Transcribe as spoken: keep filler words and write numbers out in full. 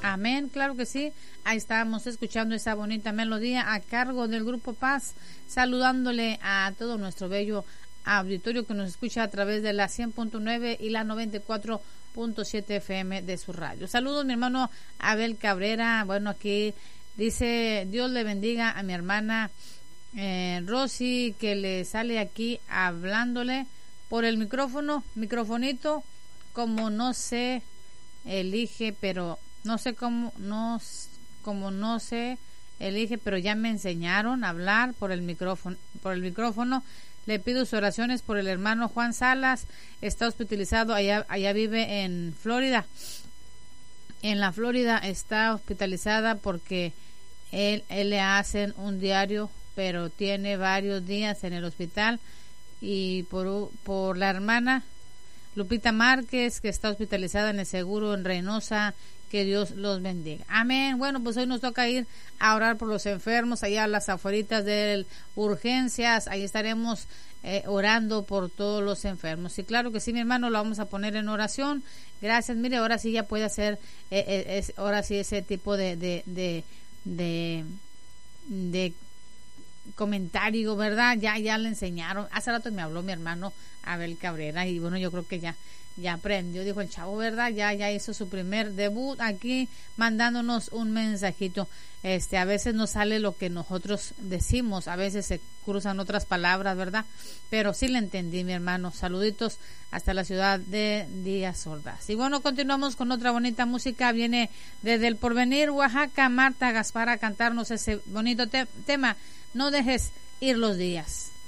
Amén, claro que sí. Ahí estábamos escuchando esa bonita melodía a cargo del Grupo Paz, saludándole a todo nuestro bello auditorio que nos escucha a través de la cien punto nueve y la noventa y cuatro punto siete F M de su radio. Saludos, mi hermano Abel Cabrera. Bueno, aquí dice, Dios le bendiga a mi hermana eh, Rosy, que le sale aquí hablándole por el micrófono, microfonito, como no se elige, pero no sé cómo, no, como no se elige, pero ya me enseñaron a hablar por el micrófono, por el micrófono. Le pido sus oraciones por el hermano Juan Salas, está hospitalizado, allá, allá vive en Florida. En la Florida está hospitalizada porque él, él le hacen un diario, pero tiene varios días en el hospital. Y por, por la hermana Lupita Márquez, que está hospitalizada en el seguro en Reynosa, que Dios los bendiga. Amén. Bueno, pues hoy nos toca ir a orar por los enfermos, allá a las afueritas de urgencias, ahí estaremos eh, orando por todos los enfermos. Y claro que sí, mi hermano, lo vamos a poner en oración. Gracias. Mire, ahora sí ya puede hacer, eh, eh, es, ahora sí ese tipo de, de, de, de, de comentario, ¿verdad? Ya, ya le enseñaron. Hace rato me habló mi hermano Abel Cabrera y bueno, yo creo que ya ya aprendió, dijo el chavo, ¿verdad? Ya ya hizo su primer debut aquí mandándonos un mensajito. Este, a veces no sale lo que nosotros decimos, a veces se cruzan otras palabras, ¿verdad? Pero sí le entendí, mi hermano. Saluditos hasta la ciudad de Díaz Ordaz. Y bueno, continuamos con otra bonita música. Viene desde El Porvenir, Oaxaca, Marta Gaspar a cantarnos ese bonito te- tema. No dejes ir los días.